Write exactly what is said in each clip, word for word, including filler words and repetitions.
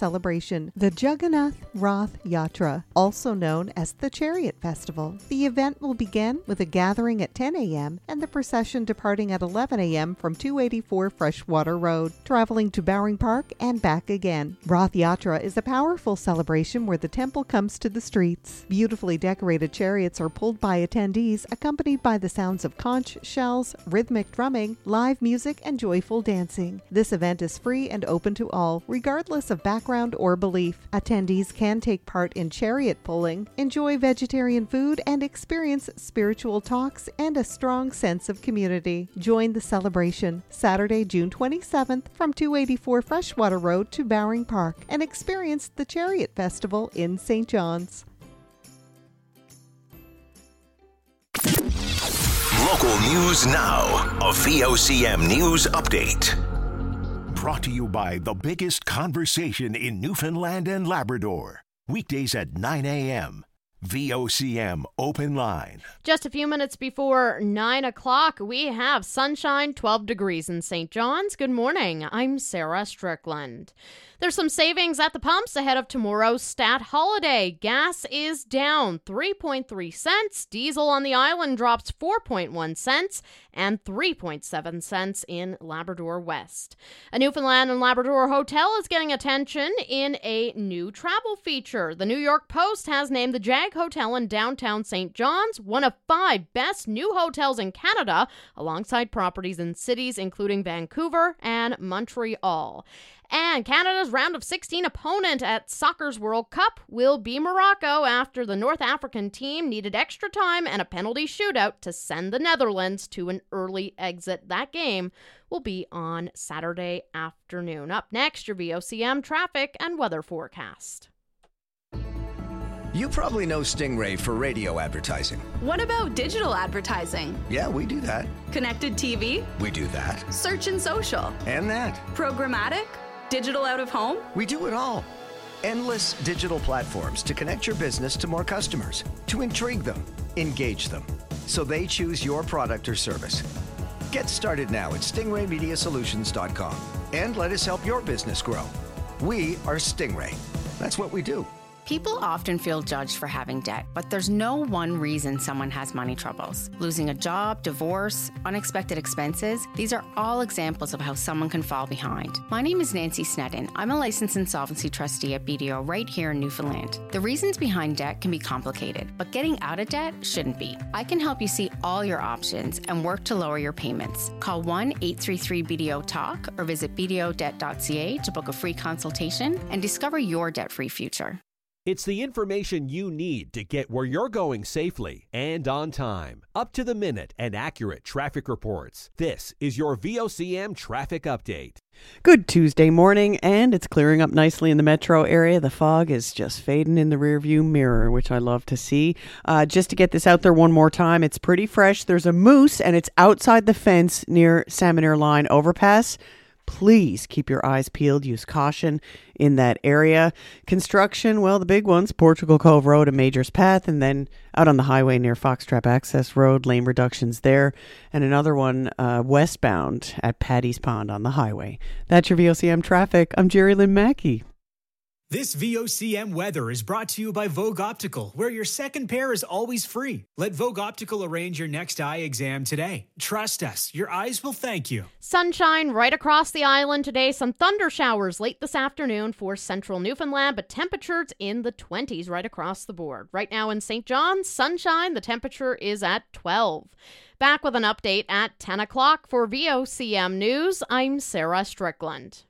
celebration, the Jagannath Rath Yatra, also known as the Chariot Festival. The event will begin with a gathering at ten a.m. and the procession departing at eleven a.m. from two eighty-four Freshwater Road, traveling to Bowring Park and back again. Rath Yatra is a powerful celebration where the temple comes to the streets. Beautifully decorated chariots are pulled by attendees, accompanied by the sounds of conch shells, rhythmic drumming, live music, and joyful dancing. This event is free and open to all, regardless of background or belief. Attendees can take part in chariot pulling, enjoy vegetarian food, and experience spiritual talks and a strong sense of community. Join the celebration Saturday, June twenty-seventh from two eighty-four Freshwater Road to Bowring Park and experience the Chariot Festival in Saint John's. Local news now. A V O C M News Update. Brought to you by the biggest conversation in Newfoundland and Labrador. Weekdays at nine a.m. V O C M Open Line. Just a few minutes before nine o'clock, we have sunshine, twelve degrees in Saint John's. Good morning. I'm Sarah Strickland. There's some savings at the pumps ahead of tomorrow's Stat holiday. Gas is down three point three cents. Diesel on the island drops four point one cents and three point seven cents in Labrador West. A Newfoundland and Labrador hotel is getting attention in a new travel feature. The New York Post has named the Jag Hotel in downtown Saint John's one of five best new hotels in Canada, alongside properties in cities including Vancouver and Montreal. And Canada's round of sixteen opponent at Soccer's World Cup will be Morocco after the North African team needed extra time and a penalty shootout to send the Netherlands to an early exit. That game will be on Saturday afternoon. Up next, your V O C M traffic and weather forecast. You probably know Stingray for radio advertising. What about digital advertising? Yeah, we do that. Connected T V? We do that. Search and social? And that. Programmatic? Digital out of home? We do it all. Endless digital platforms to connect your business to more customers, to intrigue them, engage them, so they choose your product or service. Get started now at stingray media solutions dot com and let us help your business grow. We are Stingray. That's what we do. People often feel judged for having debt, but there's no one reason someone has money troubles. Losing a job, divorce, unexpected expenses, these are all examples of how someone can fall behind. My name is Nancy Sneddon. I'm a licensed insolvency trustee at B D O right here in Newfoundland. The reasons behind debt can be complicated, but getting out of debt shouldn't be. I can help you see all your options and work to lower your payments. Call one eight three three B D O talk or visit b d o debt dot c a to book a free consultation and discover your debt-free future. It's the information you need to get where you're going safely and on time. Up to the minute and accurate traffic reports. This is your V O C M traffic update. Good Tuesday morning, and it's clearing up nicely in the metro area. The fog is just fading in the rearview mirror, which I love to see. Uh, just to get this out there one more time, it's pretty fresh. There's a moose, and it's outside the fence near Salmon Line overpass. Please keep your eyes peeled. Use caution in that area. Construction, well, the big ones, Portugal Cove Road and Majors Path, and then out on the highway near Foxtrap Access Road, lane reductions there, and another one uh, westbound at Paddy's Pond on the highway. That's your V O C M traffic. I'm Jerry Lynn Mackey. This V O C M weather is brought to you by Vogue Optical, where your second pair is always free. Let Vogue Optical arrange your next eye exam today. Trust us, your eyes will thank you. Sunshine right across the island today. Some thunder showers late this afternoon for central Newfoundland, but temperatures in the twenties right across the board. Right now in Saint John's, sunshine, the temperature is at twelve. Back with an update at ten o'clock for V O C M News. I'm Sarah Strickland.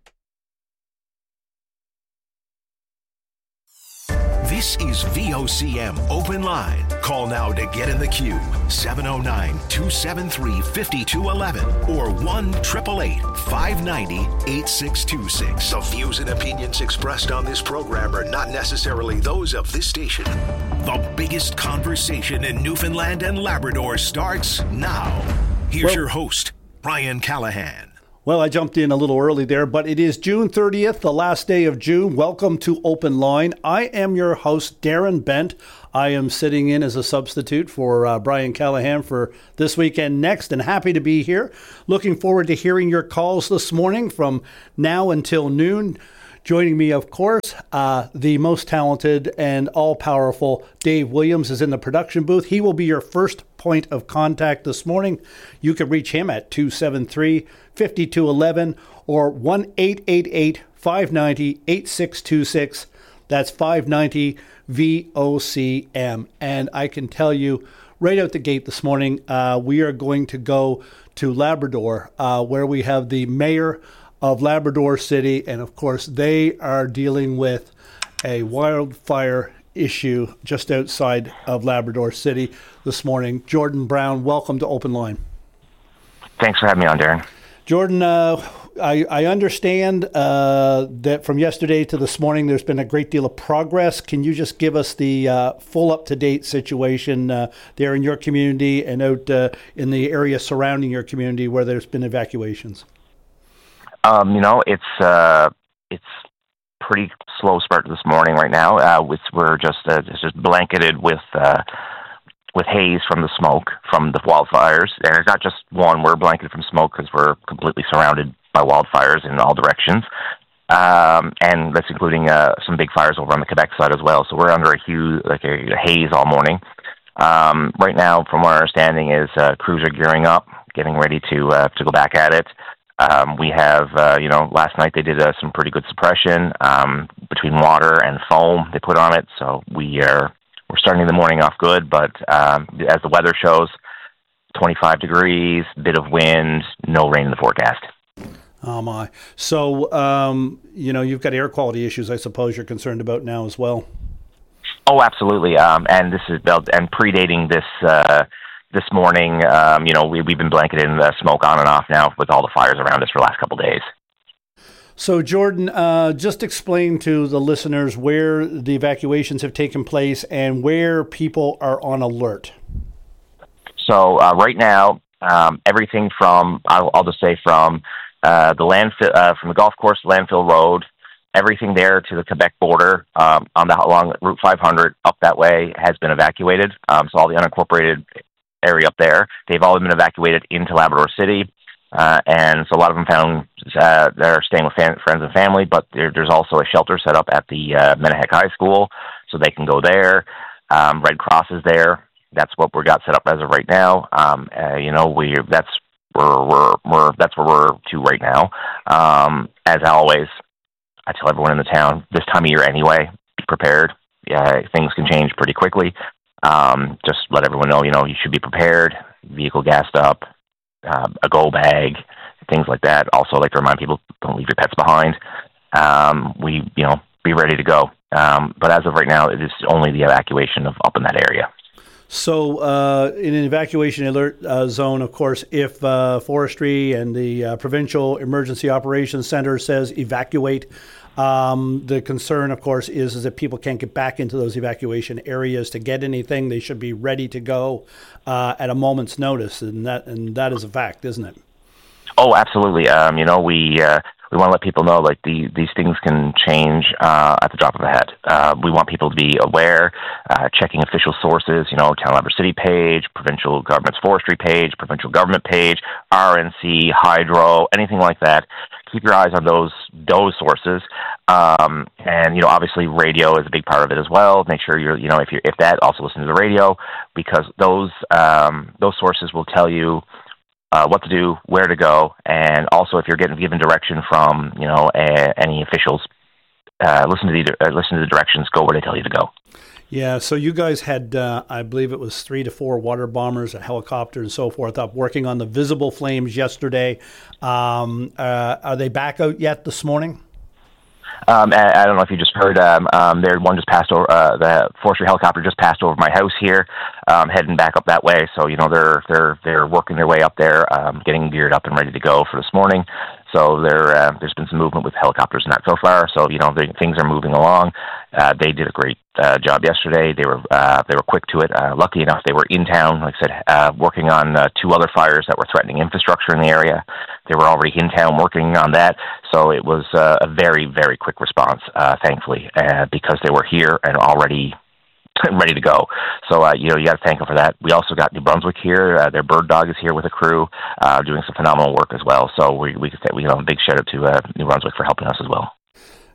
This is V O C M Open Line. Call now to get in the queue. seven oh nine, two seven three, five two one one or one eight eight eight, five nine zero, eight six two six. The views and opinions expressed on this program are not necessarily those of this station. The biggest conversation in Newfoundland and Labrador starts now. Here's well, your host, Brian Callahan. Well, I jumped in a little early there, but it is June thirtieth, the last day of June. Welcome to Open Line. I am your host, Darren Bent. I am sitting in as a substitute for uh, Brian Callahan for this weekend next, and happy to be here. Looking forward to hearing your calls this morning from now until noon. Joining me, of course, uh, the most talented and all-powerful Dave Williams is in the production booth. He will be your first point of contact this morning. You can reach him at two seven three, five two one one or one eight eight eight, five nine zero, eight six two six. That's five ninety V O C M. And I can tell you right out the gate this morning, uh, we are going to go to Labrador, uh, where we have the mayor of Labrador City, and of course they are dealing with a wildfire issue just outside of Labrador City this morning. Jordan Brown, welcome to Open Line. Thanks for having me on, Darren. Jordan, uh, I, I understand uh, that from yesterday to this morning there's been a great deal of progress. Can you just give us the uh, full up-to-date situation uh, there in your community and out uh, in the area surrounding your community where there's been evacuations? Um, you know, it's uh, it's pretty slow start this morning right now. Uh, with, we're just uh, it's just blanketed with uh, with haze from the smoke from the wildfires, and it's not just one. We're blanketed from smoke because we're completely surrounded by wildfires in all directions, um, and that's including uh, some big fires over on the Quebec side as well. So we're under a huge like a, a haze all morning. Um, right now, from what our understanding is, uh, crews are gearing up, getting ready to uh, to go back at it. Um, we have, uh, you know, last night they did uh, some pretty good suppression um, between water and foam they put on it. So we are we're starting the morning off good, but um, as the weather shows, twenty-five degrees, bit of wind, no rain in the forecast. Oh my! So um, you know, you've got air quality issues. I suppose you're concerned about now as well. Oh, absolutely. Um, and this is and predating this. Uh, This morning, um, you know, we, we've been blanketed in the smoke on and off now with all the fires around us for the last couple of days. So, Jordan, uh, just explain to the listeners where the evacuations have taken place and where people are on alert. So, uh, right now, um, everything from, I'll, I'll just say from uh, the landfill, uh, from the golf course to Landfill Road, everything there to the Quebec border um, on the along Route five hundred up that way has been evacuated. Um, so all the unincorporated area up there, they've all been evacuated into Labrador City, uh, and so a lot of them found uh, they're staying with fam- friends and family, but there, there's also a shelter set up at the uh, Menahek High School, so they can go there. Um, Red Cross is there. That's what we got set up as of right now. Um, uh, you know, we that's we're, we're we're that's where we're to right now. Um, as always, I tell everyone in the town this time of year anyway, be prepared. Yeah, things can change pretty quickly. Um, just let everyone know, you know, you should be prepared, vehicle gassed up, um, a go bag, things like that. Also, I like to remind people, don't leave your pets behind. Um, we, you know, be ready to go. Um, but as of right now, it is only the evacuation of up in that area. So uh, in an evacuation alert uh, zone, of course, if uh, forestry and the uh, Provincial Emergency Operations Center says evacuate, Um, the concern, of course, is, is that people can't get back into those evacuation areas to get anything. They should be ready to go uh, at a moment's notice, and that and that is a fact, isn't it? Oh, absolutely. Um, you know, we uh, we want to let people know like the, these things can change uh, at the drop of a hat. Uh, we want people to be aware, uh, checking official sources. You know, Town Labrador City page, provincial government's forestry page, provincial government page, R N C, hydro, anything like that. Keep your eyes on those those sources, um, and you know, obviously, radio is a big part of it as well. Make sure you're, you know, if you if that, also listen to the radio, because those um, those sources will tell you uh, what to do, where to go, and also if you're getting given direction from, you know, a, any officials, uh, listen to the uh, listen to the directions. Go where they tell you to go. Yeah, so you guys had, uh, I believe it was three to four water bombers, a helicopter, and so forth up working on the visible flames yesterday. Um, uh, are they back out yet this morning? Um, I, I don't know if you just heard, um, um, there one just passed over, uh, the forestry helicopter just passed over my house here, um, heading back up that way. So, you know, they're, they're, they're working their way up there, um, getting geared up and ready to go for this morning. So there, uh, there's been some movement with helicopters and that so far. So, you know, they, things are moving along. Uh, they did a great uh, job yesterday. They were uh, they were quick to it. Uh, lucky enough, they were in town, like I said, uh, working on uh, two other fires that were threatening infrastructure in the area. They were already in town working on that. So it was uh, a very, very quick response, uh, thankfully, uh, because they were here and already ready to go. So, uh, you know, you got to thank them for that. We also got New Brunswick here. Uh, their bird dog is here with a crew, uh, doing some phenomenal work as well. So we, we could say, you know, a big shout out to uh, New Brunswick for helping us as well.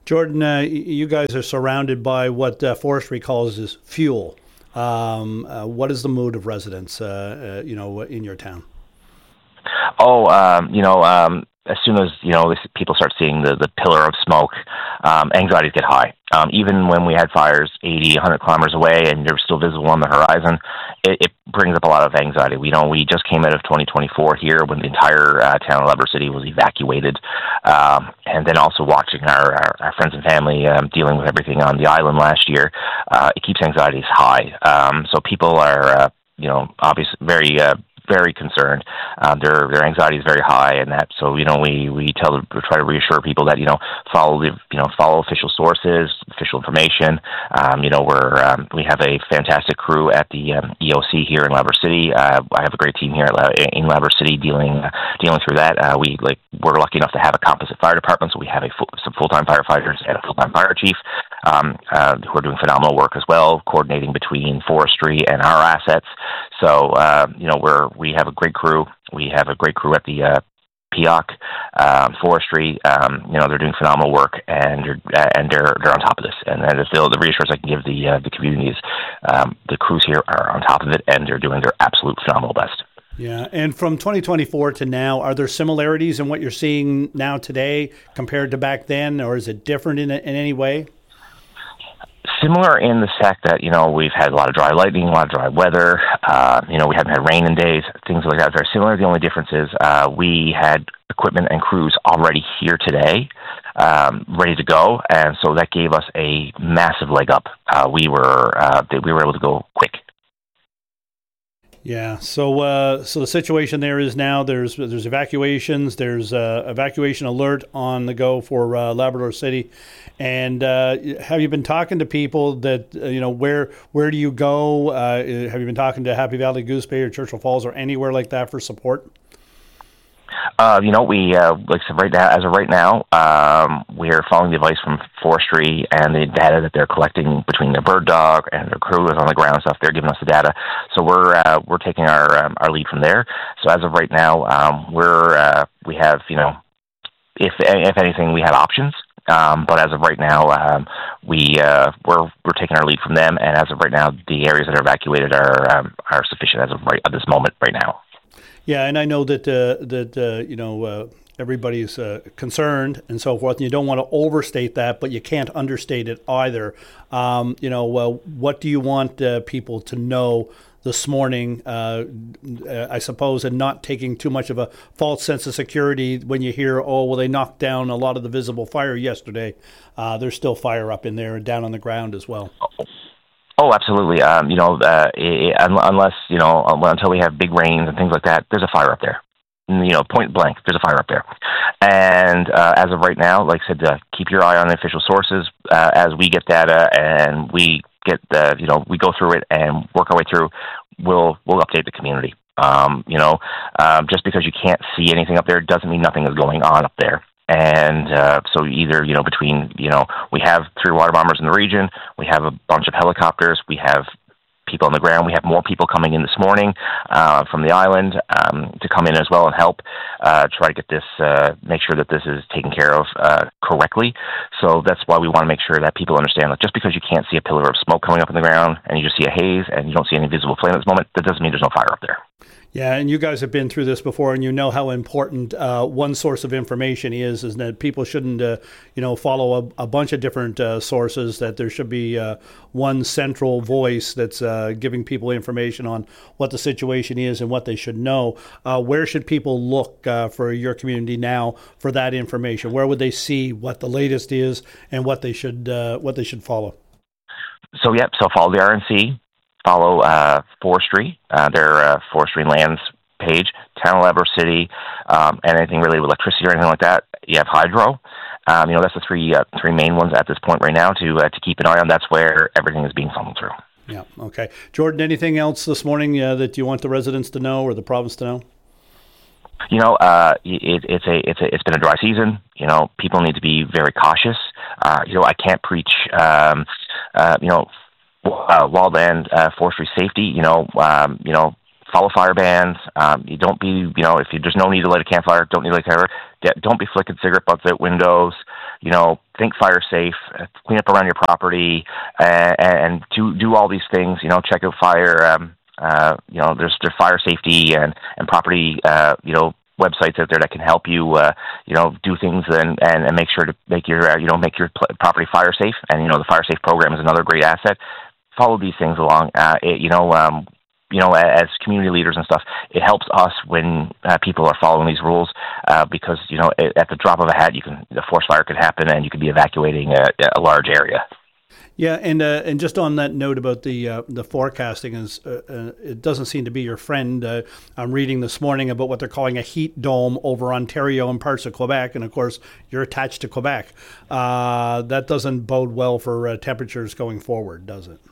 Jordan, uh, you guys are surrounded by what uh, forestry calls as fuel. Um, uh, what is the mood of residents, uh, uh, you know, in your town? Oh, um, you know, um, as soon as, you know, this, people start seeing the, the pillar of smoke, um, anxieties get high. Um, even when we had fires eighty, one hundred kilometers away and they're still visible on the horizon, it, it brings up a lot of anxiety. We know we just came out of twenty twenty-four here when the entire uh, town of Lever City was evacuated. Um, and then also watching our, our, our friends and family um, dealing with everything on the island last year, uh, it keeps anxieties high. Um, so people are, uh, you know, obviously very... Uh, very concerned. Um, their their anxiety is very high, and that so you know we we tell them, we try to reassure people that you know follow the you know follow official sources, official information. Um, you know we're um, we have a fantastic crew at the um, E O C here in Lever City. Uh, I have a great team here at Le- in Lever City dealing uh, dealing through that. Uh, we like we're lucky enough to have a composite fire department, so we have a full, some full time firefighters and a full time fire chief um, uh, who are doing phenomenal work as well, coordinating between forestry and our assets. So uh, you know we're we have a great crew. We have a great crew at the uh, P O C, um, forestry. Um, you know, they're doing phenomenal work, and they're, uh, and they're they're on top of this. And then the, the reassurance I can give the uh, the communities, um, the crews here are on top of it, and they're doing their absolute phenomenal best. Yeah, and from twenty twenty-four to now, are there similarities in what you're seeing now today compared to back then, or is it different in in any way? Similar in the fact that, you know, we've had a lot of dry lightning, a lot of dry weather. Uh, you know, we haven't had rain in days, things like that. Very similar. The only difference is uh, we had equipment and crews already here today, um, ready to go, and so that gave us a massive leg up. Uh, we were uh, we were able to go quick. Yeah, so uh, so the situation there is now there's there's evacuations, there's uh, evacuation alert on the go for uh, Labrador City, and uh, have you been talking to people that uh, you know where where do you go? Uh, have you been talking to Happy Valley, Goose Bay, or Churchill Falls, or anywhere like that for support? Uh, you know, we, uh, like I said, right now, as of right now, um, we're following the advice from forestry and the data that they're collecting between their bird dog and their crew is on the ground and stuff. They're giving us the data. So we're, uh, we're taking our, um, our lead from there. So as of right now, um, we're, uh, we have, you know, if, if anything, we have options. Um, but as of right now, um, we, uh, we're, we're taking our lead from them. And as of right now, the areas that are evacuated are, um, are sufficient as of right at this moment right now. Yeah, and I know that uh, that uh, you know uh, everybody's uh, concerned and so forth, and you don't want to overstate that, but you can't understate it either. Um, you know, uh, what do you want uh, people to know this morning? Uh, I suppose, and not taking too much of a false sense of security when you hear, oh, well, they knocked down a lot of the visible fire yesterday. Uh, there's still fire up in there and down on the ground as well. Oh, absolutely. Um, you know, uh, it, unless, you know, until we have big rains and things like that, there's a fire up there. You know, point blank, there's a fire up there. And uh, as of right now, like I said, uh, keep your eye on the official sources uh, as we get data and we get the, you know, we go through it and work our way through, we'll, we'll update the community. Um, you know, um, just because you can't see anything up there doesn't mean nothing is going on up there. And uh, so either, you know, between, you know, we have three water bombers in the region, we have a bunch of helicopters, we have people on the ground, we have more people coming in this morning uh, from the island um, to come in as well and help uh, try to get this, uh, make sure that this is taken care of uh, correctly. So that's why we want to make sure that people understand that just because you can't see a pillar of smoke coming up in the ground and you just see a haze and you don't see any visible flame at this moment, that doesn't mean there's no fire up there. Yeah, and you guys have been through this before, and you know how important uh, one source of information is, is that people shouldn't, uh, you know, follow a, a bunch of different uh, sources, that there should be uh, one central voice that's uh, giving people information on what the situation is and what they should know. Uh, where should people look uh, for your community now for that information? Where would they see what the latest is and what they should uh, what they should follow? So, yep, so follow the R N C. Follow uh, forestry, uh, their uh, forestry and lands page, Town of Lever City, um, and anything related with electricity or anything like that. You have hydro. Um, you know, that's the three uh, three main ones at this point right now to uh, to keep an eye on. That's where everything is being funneled through. Yeah. Okay. Jordan, anything else this morning uh, that you want the residents to know or the province to know? You know, uh, it, it's a it's a it's been a dry season. You know, people need to be very cautious. Uh, you know, I can't preach. Um, uh, you know. Uh, wildland uh, forestry safety, you know, um, you know, follow fire bans. Um, you don't be, you know, if you, there's no need to light a campfire, don't need to light a campfire. Don't be flicking cigarette butts out windows. you know, think fire safe, uh, clean up around your property, uh, and do do all these things. You know, check out fire. Um, uh, you know, there's there's fire safety and and property. Uh, you know. websites out there that can help you, uh, you know, do things and, and, and make sure to make your, uh, you know, make your pl- property fire safe. And, you know, the Fire Safe program is another great asset. Follow these things along. Uh, it, you know, um, you know, as community leaders and stuff, it helps us when uh, people are following these rules uh, because, you know, it, at the drop of a hat, you can, a forest fire could happen and you could be evacuating a, a large area. Yeah, and uh, and just on that note about the uh, the forecasting, is uh, uh, it doesn't seem to be your friend. Uh, I'm reading this morning about what they're calling a heat dome over Ontario and parts of Quebec, and of course you're attached to Quebec. Uh, that doesn't bode well for uh, temperatures going forward, does it?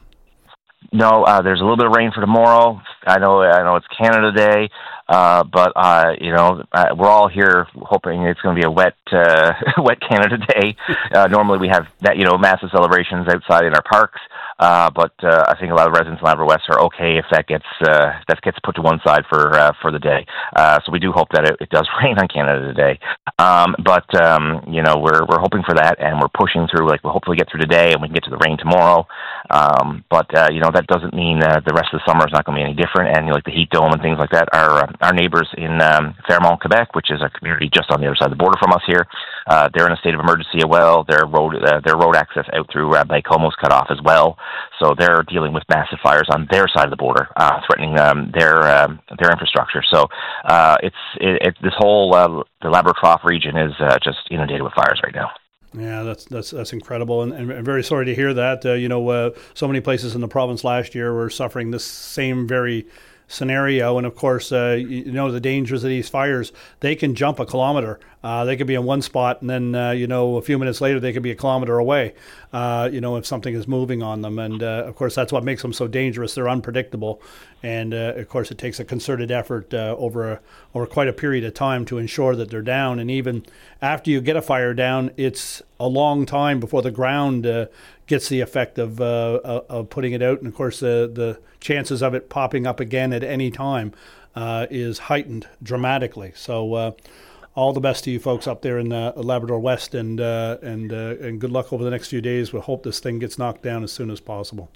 No, uh, there's a little bit of rain for tomorrow. I know, I know it's Canada Day, uh, but uh, you know, uh, we're all here hoping it's going to be a wet, uh, wet Canada Day. Uh, normally, we have that, you know, massive celebrations outside in our parks, uh, but uh, I think a lot of residents in Labrador West are okay if that gets uh, that gets put to one side for uh, for the day. Uh, so we do hope that it, it does rain on Canada Day. Um, but um, you know, we're we're hoping for that, and we're pushing through. Like we'll hopefully get through today, and we can get to the rain tomorrow. Um, but uh, you know, that doesn't mean uh, the rest of the summer is not going to be any different. And you know, like the heat dome and things like that. Our uh, our neighbors in um, Fairmont, Quebec, which is a community just on the other side of the border from us here, uh, they're in a state of emergency as well. Their road uh, their road access out through uh, Baie-Comeau is cut off as well. So they're dealing with massive fires on their side of the border, uh, threatening um, their um, their infrastructure. So uh, it's it, it, this whole uh, the Labrador Trough region is uh, just inundated with fires right now. Yeah, that's that's that's incredible, and, and I'm very sorry to hear that. Uh, you know, uh, so many places in the province last year were suffering this same very scenario, and of course, uh, you know, the dangers of these fires. They can jump a kilometer. Uh, they could be in one spot, and then uh, you know, a few minutes later, they could be a kilometer away. Uh, you know, if something is moving on them, and uh, of course, that's what makes them so dangerous. They're unpredictable, and uh, of course, it takes a concerted effort uh, over a, over quite a period of time to ensure that they're down. And even after you get a fire down, it's a long time before the ground uh, gets the effect of uh, of putting it out. And of course, uh, the chances of it popping up again at any time uh, is heightened dramatically. So. Uh, All the best to you folks up there in uh, Labrador West, and uh, and uh, and good luck over the next few days. We hope this thing gets knocked down as soon as possible.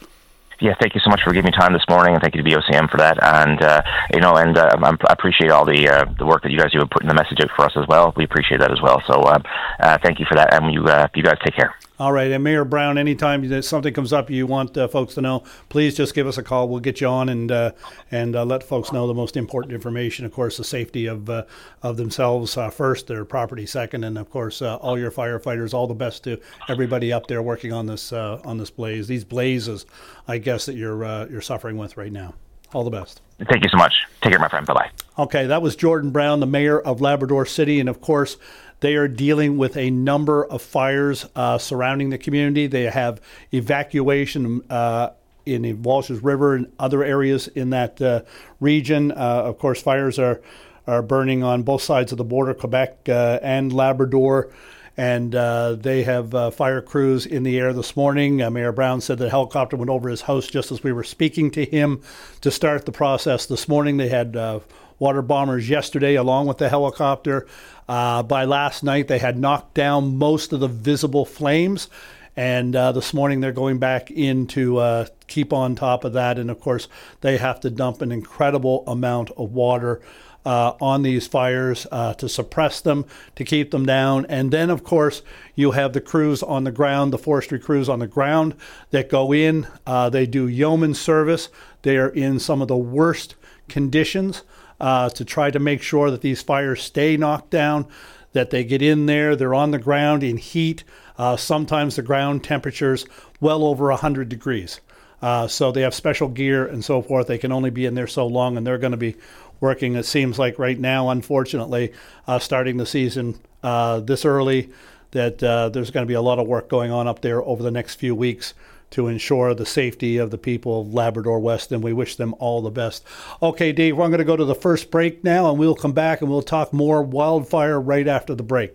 Yeah, thank you so much for giving me time this morning, and thank you to B O C M for that. And uh, you know, and uh, I appreciate all the uh, the work that you guys do in putting the message out for us as well. We appreciate that as well. So uh, uh, thank you for that, and you uh, you guys take care. All right, and Mayor Brown, anytime that something comes up you want uh, folks to know, please just give us a call. We'll get you on and uh, and uh, let folks know the most important information. Of course, the safety of uh, of themselves uh, first, their property second, and of course, uh, all your firefighters. All the best to everybody up there working on this uh, on this blaze. These blazes, I guess, that you're uh, you're suffering with right now. All the best. Thank you so much. Take care, my friend. Bye bye. Okay, that was Jordan Brown, the mayor of Labrador City, and of course, they are dealing with a number of fires uh, surrounding the community. They have evacuation uh, in the Walsh's River and other areas in that uh, region. Uh, of course, fires are, are burning on both sides of the border, Quebec uh, and Labrador. And uh, they have uh, fire crews in the air this morning. Uh, Mayor Brown said that a helicopter went over his house just as we were speaking to him to start the process this morning. They had uh, water bombers yesterday along with the helicopter. Uh, by last night, they had knocked down most of the visible flames. And uh, this morning, they're going back in to uh, keep on top of that. And, of course, they have to dump an incredible amount of water Uh, on these fires uh, to suppress them, to keep them down. And then, of course, you have the crews on the ground, the forestry crews on the ground that go in. Uh, they do yeoman service. They are in some of the worst conditions uh, to try to make sure that these fires stay knocked down, that they get in there. They're on the ground in heat. Uh, sometimes the ground temperature's well over one hundred degrees. Uh, so they have special gear and so forth. They can only be in there so long, and they're going to be working, it seems like right now, unfortunately, uh, starting the season uh, this early, that uh, there's going to be a lot of work going on up there over the next few weeks to ensure the safety of the people of Labrador West, and we wish them all the best. Okay, Dave, we're going to go to the first break now, and we'll come back and we'll talk more wildfire right after the break.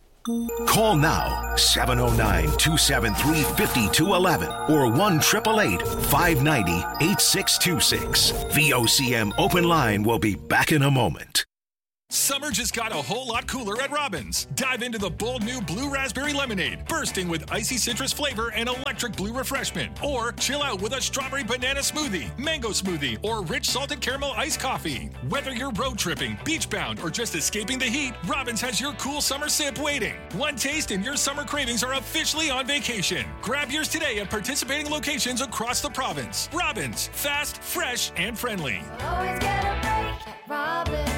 Call now, seven oh nine, two seven three, five two one one or one eight eight eight, five nine zero, eight six two six. V O C M Open Line will be back in a moment. Summer just got a whole lot cooler at Robbins. Dive into the bold new Blue Raspberry Lemonade, bursting with icy citrus flavor and electric blue refreshment. Or chill out with a strawberry banana smoothie, mango smoothie, or rich salted caramel iced coffee. Whether you're road tripping, beach bound, or just escaping the heat, Robbins has your cool summer sip waiting. One taste and your summer cravings are officially on vacation. Grab yours today at participating locations across the province. Robbins, fast, fresh, and friendly. Always get a break at Robbins.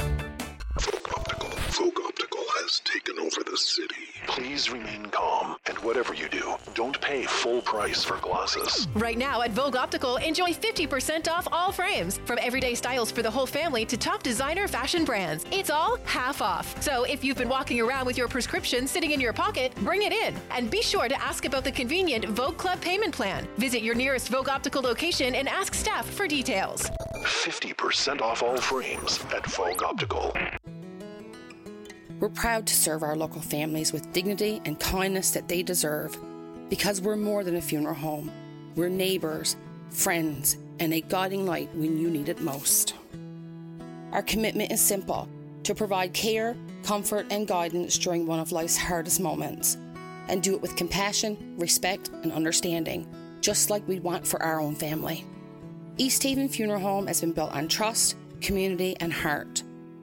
Vogue Optical has taken over the city. Please remain calm, and whatever you do, don't pay full price for glasses. Right now at Vogue Optical, enjoy fifty percent off all frames. From everyday styles for the whole family to top designer fashion brands. It's all half off. So if you've been walking around with your prescription sitting in your pocket, bring it in. And be sure to ask about the convenient Vogue Club payment plan. Visit your nearest Vogue Optical location and ask staff for details. fifty percent off all frames at Vogue Optical. We're proud to serve our local families with dignity and kindness that they deserve. Because we're more than a funeral home. We're neighbours, friends, and a guiding light when you need it most. Our commitment is simple, to provide care, comfort, and guidance during one of life's hardest moments. And do it with compassion, respect, and understanding, just like we'd want for our own family. East Haven Funeral Home has been built on trust, community, and heart.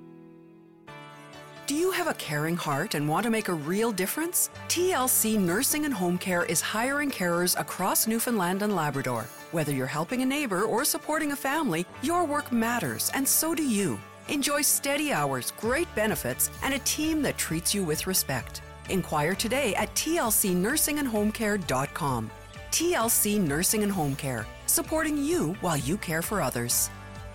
Do you have a caring heart and want to make a real difference? T L C Nursing and Home Care is hiring carers across Newfoundland and Labrador. Whether you're helping a neighbor or supporting a family, your work matters, and so do you. Enjoy steady hours, great benefits, and a team that treats you with respect. Inquire today at T L C nursing and home care dot com. T L C Nursing and Home Care, supporting you while you care for others.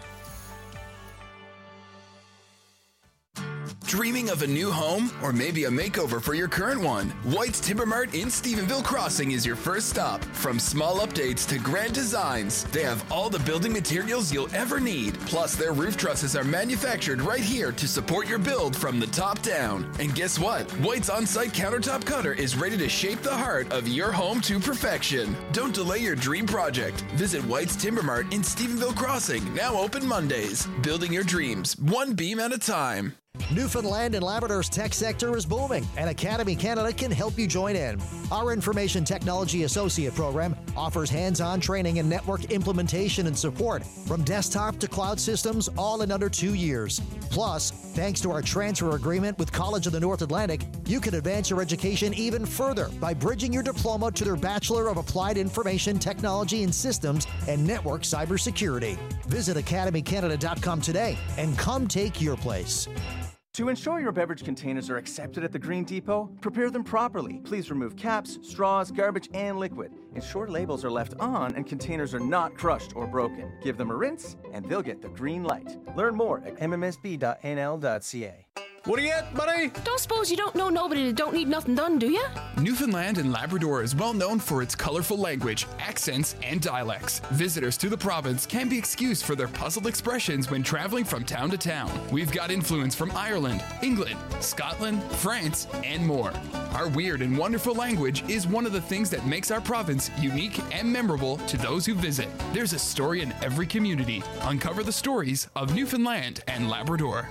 Dreaming of a new home or maybe a makeover for your current one? White's Timber Mart in Stephenville Crossing is your first stop. From small updates to grand designs, they have all the building materials you'll ever need. Plus, their roof trusses are manufactured right here to support your build from the top down. And guess what? White's on-site countertop cutter is ready to shape the heart of your home to perfection. Don't delay your dream project. Visit White's Timber Mart in Stephenville Crossing, now open Mondays. Building your dreams, one beam at a time. Newfoundland and Labrador's tech sector is booming, and Academy Canada can help you join in. Our Information Technology Associate program offers hands-on training in network implementation and support from desktop to cloud systems, all in under two years. Plus, thanks to our transfer agreement with College of the North Atlantic, you can advance your education even further by bridging your diploma to their Bachelor of Applied Information Technology and Systems and Network Cybersecurity. Visit academy canada dot com today and come take your place. To ensure your beverage containers are accepted at the Green Depot, prepare them properly. Please remove caps, straws, garbage, and liquid. Ensure labels are left on and containers are not crushed or broken. Give them a rinse, and they'll get the green light. Learn more at m m s b dot n l dot c a. What do you get, buddy? Don't suppose you don't know nobody that don't need nothing done, do you? Newfoundland and Labrador is well known for its colorful language, accents, and dialects. Visitors to the province can be excused for their puzzled expressions when traveling from town to town. We've got influence from Ireland, England, Scotland, France, and more. Our weird and wonderful language is one of the things that makes our province unique and memorable to those who visit. There's a story in every community. Uncover the stories of Newfoundland and Labrador.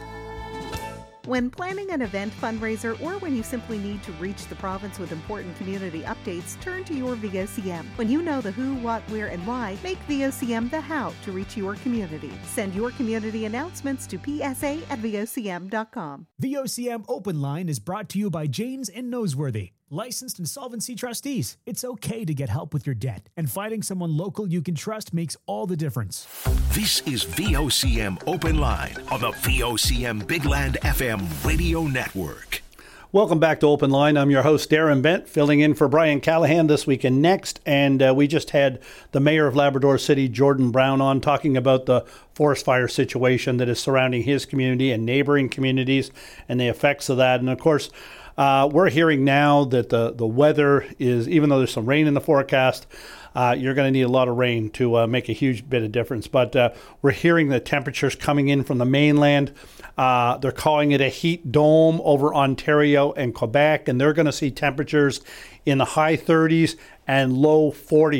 When planning an event, fundraiser, or when you simply need to reach the province with important community updates, turn to your V O C M. When you know the who, what, where, and why, make V O C M the how to reach your community. Send your community announcements to p s a at v o c m dot com. V O C M Open Line is brought to you by Janes and Noseworthy. Licensed insolvency trustees. It's okay to get help with your debt, and finding someone local you can trust makes all the difference. This is V O C M Open Line on the V O C M Big Land F M radio network. Welcome back to Open Line. I'm your host, Darren Bent, filling in for Brian Callahan this week and next. And uh, we just had the mayor of Labrador City, Jordan Brown, on talking about the forest fire situation that is surrounding his community and neighboring communities and the effects of that. And of course, Uh, we're hearing now that the, the weather is, even though there's some rain in the forecast, uh, you're going to need a lot of rain to uh, make a huge bit of difference. But uh, we're hearing the temperatures coming in from the mainland. Uh, they're calling it a heat dome over Ontario and Quebec, and they're going to see temperatures in the high thirties and low forties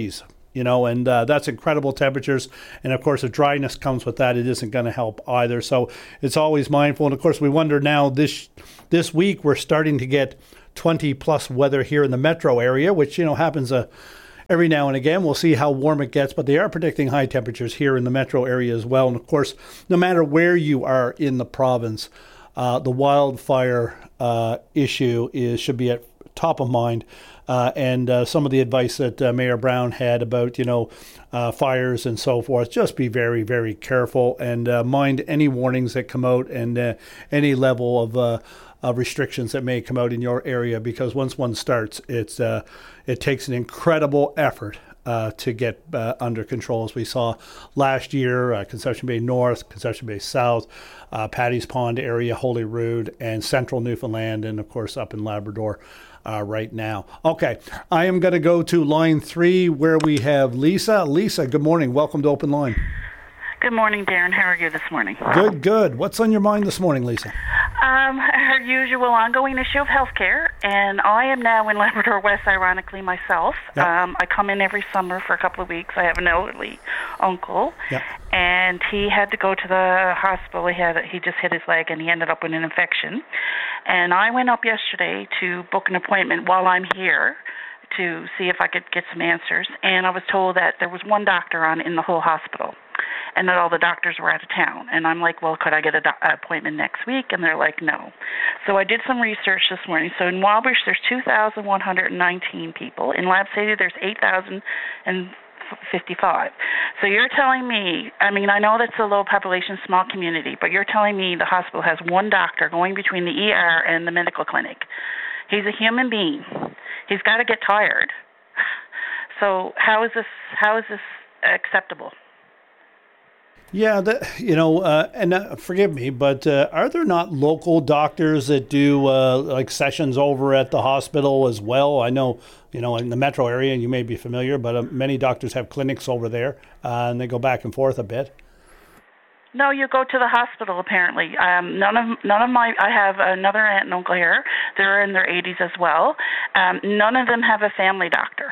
You know, and uh, that's incredible temperatures. And of course, if dryness comes with that, it isn't going to help either. So it's always mindful. And of course, we wonder now this this week we're starting to get twenty plus weather here in the metro area, which, you know, happens uh, every now and again. We'll see how warm it gets, but they are predicting high temperatures here in the metro area as well. And of course, no matter where you are in the province, uh, the wildfire uh, issue is should be at top of mind. Uh, and uh, some of the advice that uh, Mayor Brown had about, you know, uh, fires and so forth, just be very, very careful and uh, mind any warnings that come out and uh, any level of, uh, of restrictions that may come out in your area, because once one starts, it's uh, it takes an incredible effort uh, to get uh, under control, as we saw last year, uh, Conception Bay North, Conception Bay South, uh, Paddy's Pond area, Holyrood, and central Newfoundland, and of course up in Labrador. Uh, right now. Okay, I am going to go to line three where we have Lisa. Lisa, good morning. Welcome to Open Line. Good morning, Darren. How are you this morning? Good, good. What's on your mind this morning, Lisa? Um, our usual ongoing issue of healthcare, and I am now in Labrador West, ironically, myself. Yep. Um, I come in every summer for a couple of weeks. I have an elderly uncle, Yep. and he had to go to the hospital. He had he just hit his leg, and he ended up with an infection. And I went up yesterday to book an appointment while I'm here to see if I could get some answers, and I was told that there was one doctor on in the whole hospital, and that all the doctors were out of town. And I'm like, well, could I get an do- appointment next week? And they're like, no. So I did some research this morning. So in Wabash, there's two thousand one hundred nineteen people. In Lab City, there's eight thousand fifty-five. So you're telling me, I mean, I know that's a low population, small community, but you're telling me the hospital has one doctor going between the E R and the medical clinic. He's a human being. He's got to get tired. So how is this, how is this acceptable? Yeah, that, you know, uh, and uh, forgive me, but uh, are there not local doctors that do uh, like sessions over at the hospital as well? I know, you know, in the metro area, and you may be familiar, but uh, many doctors have clinics over there, uh, and they go back and forth a bit. No, you go to the hospital. Apparently, um, none of none of my. I have another aunt and uncle here. They're in their eighties as well. Um, none of them have a family doctor.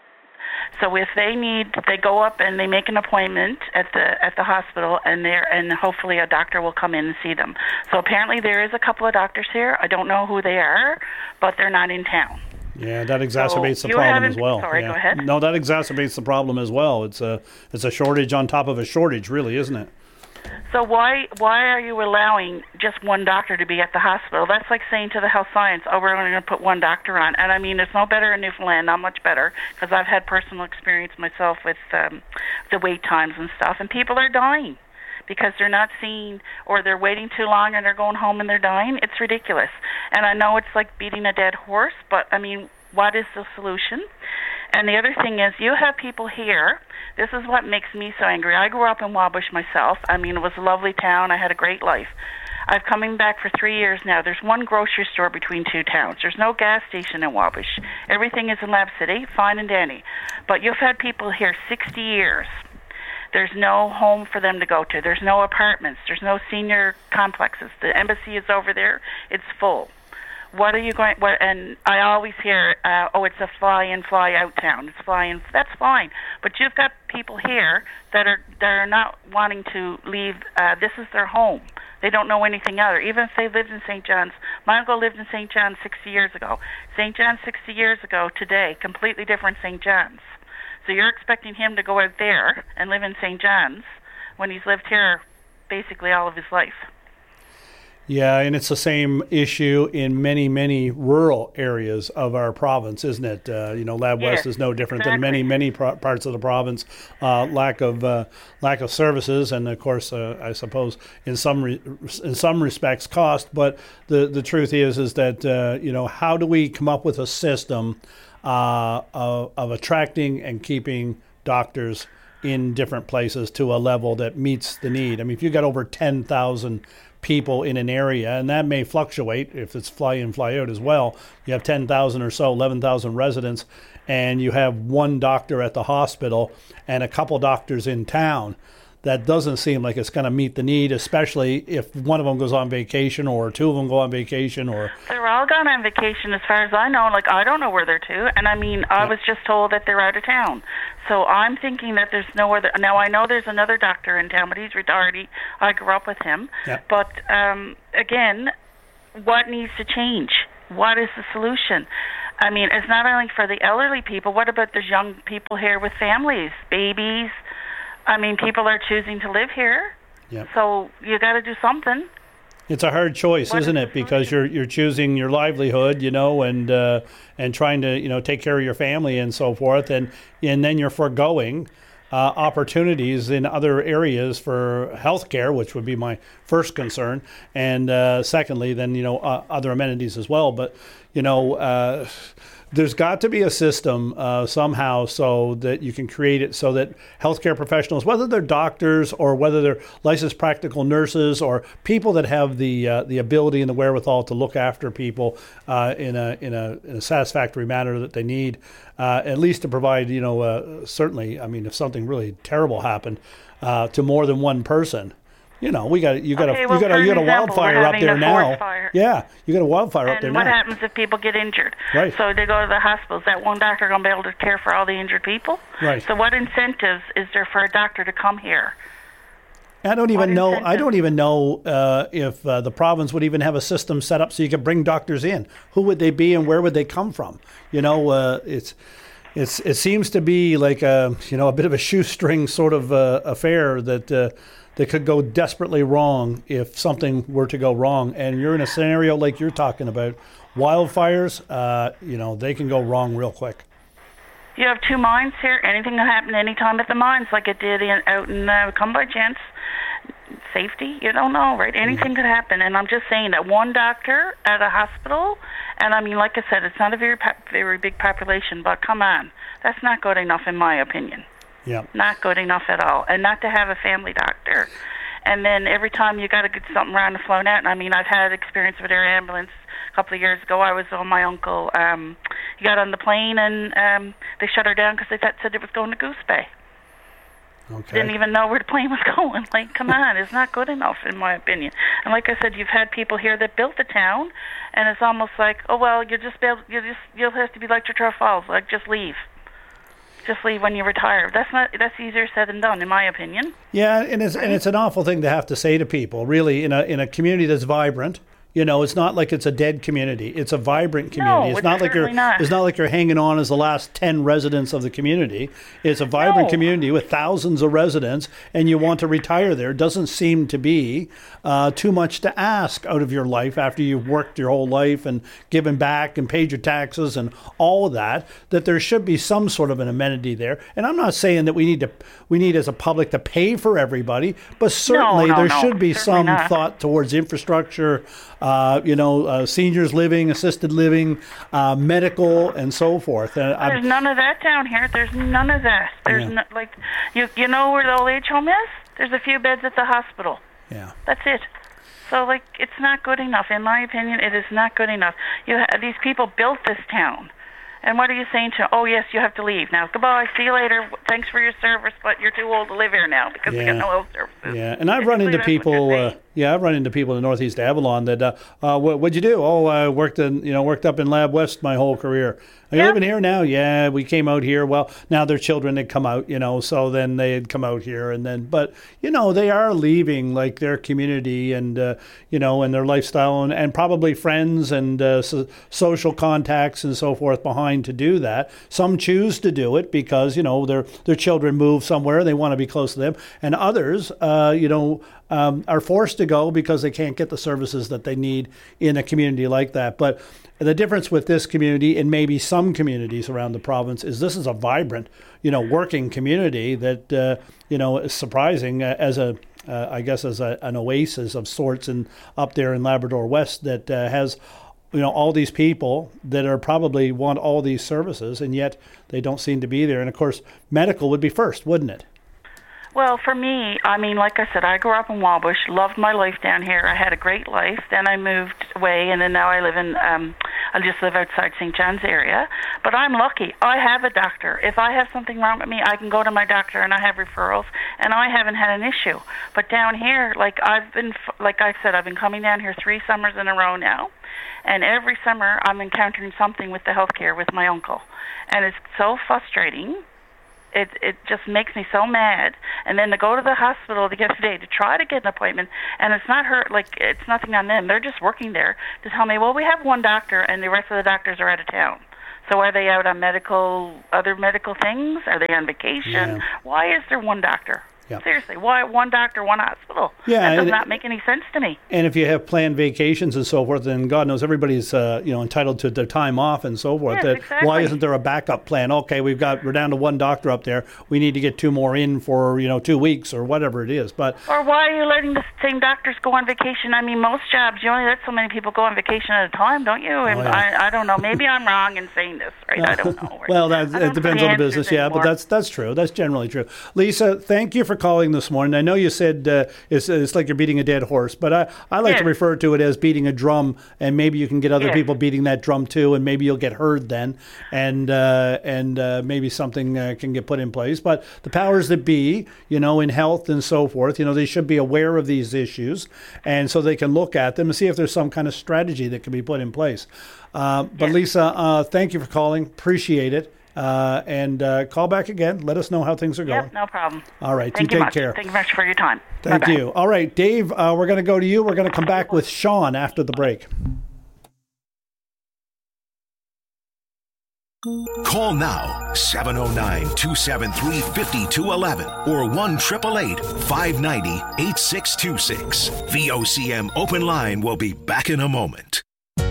So if they need, they go up and they make an appointment at the at the hospital, and there and hopefully a doctor will come in and see them. So apparently there is a couple of doctors here. I don't know who they are, but they're not in town. Yeah, that exacerbates so the problem as well. Sorry, yeah. go ahead. No, that exacerbates the problem as well. It's a it's a shortage on top of a shortage, really, isn't it? So why why are you allowing just one doctor to be at the hospital? That's like saying to the health science, oh, we're only going to put one doctor on. And I mean, it's no better in Newfoundland, not much better, because I've had personal experience myself with um, the wait times and stuff, and people are dying because they're not seeing, or they're waiting too long and they're going home and they're dying. It's ridiculous. And I know it's like beating a dead horse, but I mean, what is the solution? And the other thing is, you have people here. This is what makes me so angry. I grew up in Wabash myself. I mean, it was a lovely town. I had a great life. I've coming back for three years now. There's one grocery store between two towns. There's no gas station in Wabash. Everything is in Lab City, fine and dandy. But you've had people here sixty years. There's no home for them to go to. There's no apartments. There's no senior complexes. The embassy is over there. It's full. What are you going? What? And I always hear, uh, "Oh, it's a fly-in, fly-out town. It's fly-in." That's fine, but you've got people here that are that are not wanting to leave. Uh, this is their home. They don't know anything other. Even if they lived in Saint John's, my uncle lived in Saint John's sixty years ago. Saint John's sixty years ago today, completely different Saint John's. So you're expecting him to go out there and live in Saint John's when he's lived here basically all of his life. Yeah, and it's the same issue in many, many rural areas of our province, isn't it? Uh, you know, Lab Yes, West is no different exactly. than many, many pro- parts of the province. Uh, lack of uh, lack of services, and of course, uh, I suppose in some re- in some respects, cost. But the the truth is, is that uh, you know, how do we come up with a system uh, of, of attracting and keeping doctors in different places to a level that meets the need? I mean, if you got over ten thousand people in an area, and that may fluctuate if it's fly in, fly out as well. You have ten thousand or so, eleven thousand residents, and you have one doctor at the hospital and a couple doctors in town. That doesn't seem like it's going to meet the need, especially if one of them goes on vacation or two of them go on vacation. Or They're all gone on vacation as far as I know. Like, I don't know where they're to. And I mean, I was just told that they're out of town. So I'm thinking that there's no other. Now I know there's another doctor in town, but he's retired. He, I grew up with him. Yep. But um, again, what needs to change? What is the solution? I mean, it's not only for the elderly people. What about the young people here with families, babies? I mean, people are choosing to live here. Yep. So you got to do something. It's a hard choice, What isn't is it? Because you're you're choosing your livelihood, you know, and uh, and trying to you know take care of your family and so forth, and and then you're foregoing uh, opportunities in other areas for healthcare, which would be my first concern, and uh, secondly, then you know uh, other amenities as well. But you know. Uh, There's got to be a system uh, somehow so that you can create it so that healthcare professionals, whether they're doctors or whether they're licensed practical nurses or people that have the uh, the ability and the wherewithal to look after people uh, in a in a in a satisfactory manner that they need, uh, at least to provide, you know, uh, certainly, I mean, if something really terrible happened uh, to more than one person. You know, we got you got Okay, a well, you got for a you got a example, we're wildfire up having there a now. forest fire. Yeah, you got a wildfire up And there what now. happens if people get injured? Right. So they go to the hospitals. That one doctor going to be able to care for all the injured people? Right. So what incentives is there for a doctor to come here? I don't even What know. I incentive? don't even know uh, if uh, the province would even have a system set up so you could bring doctors in. Who would they be, and where would they come from? You know, uh, it's it's it seems to be like a you know a bit of a shoestring sort of uh, affair that uh, that could go desperately wrong if something were to go wrong. And you're in a scenario like you're talking about, wildfires. Uh, you know, they can go wrong real quick. You have two mines here. Anything can happen anytime at the mines, like it did in, out in uh, Come By Chance. Safety, you don't know, right? Anything could happen. And I'm just saying that one doctor at a hospital, and I mean, like I said, it's not a very po- very big population, but come on, that's not good enough in my opinion. Yeah. Not good enough at all. And not to have a family doctor. And then every time you got to get something around and flown out. And I mean, I've had experience with air ambulance. A couple of years ago, I was on my uncle. Um, he got on the plane and um, they shut her down because they thought, said it was going to Goose Bay. Okay. Didn't even know where the plane was going. Like, come on, it's not good enough, in my opinion. And like I said, you've had people here that built the town, and it's almost like, oh well, you just build, you just you'll have to be like Trotter Falls, like just leave. Just leave when you retire. That's not. That's easier said than done, in my opinion. Yeah, and it's and it's an awful thing to have to say to people, really, in a in a community that's vibrant. You know, it's not like it's a dead community. It's a vibrant community. No, it's it's not like you're certainly not. it's not like you're hanging on as the last ten residents of the community. It's a vibrant No. community with thousands of residents, and you want to retire there. It doesn't seem to be uh, too much to ask out of your life after you've worked your whole life and given back and paid your taxes and all of that, that there should be some sort of an amenity there. And I'm not saying that we need to we need as a public to pay for everybody, but certainly no, there no, should be certainly some not. thought towards infrastructure, uh, you know, uh, seniors living, assisted living, uh, medical, and so forth. And I'm- There's none of that down here. There's none of that. There's Yeah. no, like, you you know where the old age home is? There's a few beds at the hospital. Yeah. That's it. So, like, it's not good enough. In my opinion, it is not good enough. You ha- these people built this town. And what are you saying to, oh, yes, you have to leave. Now, goodbye, see you later. Thanks for your service, but you're too old to live here now because we Yeah. got no health services. Yeah, and I've run into Basically, that's what people. you're Uh, yeah, I've run into people in Northeast Avalon that, uh, uh, what, what'd you do? Oh, I worked in, you know, worked up in Lab West my whole career. Are you Yeah. living here now? Yeah, we came out here. Well, now their children had come out, you know, so then they had come out here, and then, but you know, they are leaving like their community and uh, you know, and their lifestyle and, and probably friends and uh, so, social contacts and so forth behind to do that. Some choose to do it because you know their their children move somewhere, they want to be close to them, and others, uh, you know. Um, are forced to go because they can't get the services that they need in a community like that. But the difference with this community and maybe some communities around the province is this is a vibrant, you know, working community that, uh, you know, is surprising uh, as a, uh, I guess, as a, an oasis of sorts and up there in Labrador West that uh, has, you know, all these people that are probably want all these services and yet they don't seem to be there. And of course, medical would be first, wouldn't it? Well, for me, I mean, like I said, I grew up in Wabush, loved my life down here. I had a great life. Then I moved away, and then now I live in, um, I just live outside Saint John's area. But I'm lucky. I have a doctor. If I have something wrong with me, I can go to my doctor, and I have referrals, and I haven't had an issue. But down here, like I've been, like I said, I've been coming down here three summers in a row now. And every summer, I'm encountering something with the healthcare with my uncle. And it's so frustrating It it just makes me so mad. And then to go to the hospital the other day to try to get an appointment, and it's not her, like, it's nothing on them. They're just working there to tell me, well, we have one doctor, and the rest of the doctors are out of town. So are they out on medical, other medical things? Are they on vacation? Yeah. Why is there one doctor? Yeah. Seriously, why one doctor, one hospital? Yeah, that does and not it- make any sense to me. And if you have planned vacations and so forth, then God knows everybody's uh, you know entitled to their time off and so forth. Yes, That exactly. Why isn't there a backup plan? Okay, we've got we're down to one doctor up there. We need to get two more in for you know two weeks or whatever it is. But Or why are you letting the same doctors go on vacation? I mean, most jobs, you only let so many people go on vacation at a time, don't you? And Oh, yeah. I, I don't know. Maybe I'm wrong in saying this, right? I don't know. Right? well, that, I it don't depends know on the the business, answers yeah. But anymore. that's that's true. That's generally true. Lisa, thank you for calling this morning. I know you said uh, it's it's like you're beating a dead horse, but I I like to Yes. refer to it as beating a drum, and maybe you can get other Yes. people beating that drum too, and maybe you'll get heard then, and uh, and uh, maybe something uh, can get put in place. But the powers that be, you know, in health and so forth, you know, they should be aware of these issues, and so they can look at them and see if there's some kind of strategy that can be put in place. Uh, but Lisa, uh, thank you for calling. Appreciate it. Uh, and uh, call back again. Let us know how things are going. Yep, no problem. All right. Thank you you take much. care. Thank you much for your time. Thank Bye-bye. you. All right, Dave, uh, we're going to go to you. We're going to come back with Sean after the break. Call now seven oh nine, two seven three, five two one one or one eight eight eight, five nine zero, eight six two six. V O C M Open Line will be back in a moment.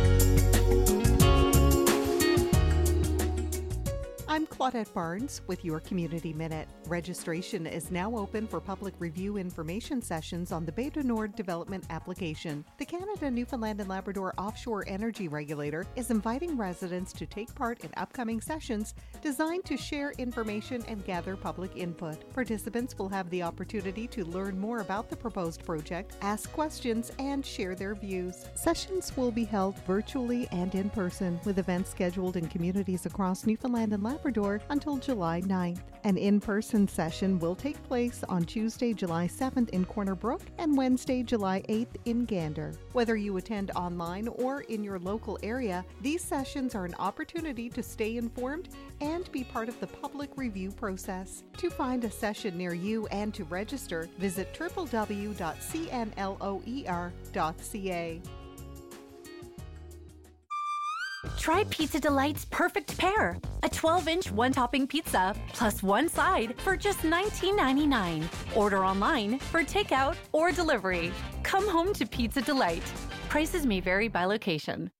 I'm Claudette Barnes with your Community Minute. Registration is now open for public review information sessions on the Bay du Nord development application. The Canada, Newfoundland and Labrador Offshore Energy Regulator is inviting residents to take part in upcoming sessions designed to share information and gather public input. Participants will have the opportunity to learn more about the proposed project, ask questions, and share their views. Sessions will be held virtually and in person, with events scheduled in communities across Newfoundland and Labrador until July ninth. An in-person session will take place on Tuesday, July seventh in Corner Brook and Wednesday, July eighth in Gander. Whether you attend online or in your local area, these sessions are an opportunity to stay informed and be part of the public review process. To find a session near you and to register, visit w w w dot c n loer dot c a. Try Pizza Delight's Perfect Pair, a twelve-inch one-topping pizza plus one side for just nineteen ninety-nine. Order online for takeout or delivery. Come home to Pizza Delight. Prices may vary by location.